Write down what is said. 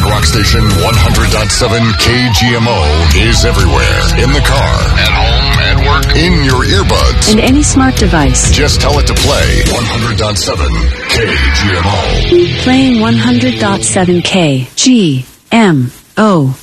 rock station 100.7 KGMO is everywhere. In the car, at home, at work, in your earbuds, and any smart device. Just tell it to play 100.7 KGMO. Playing 100.7 KGMO.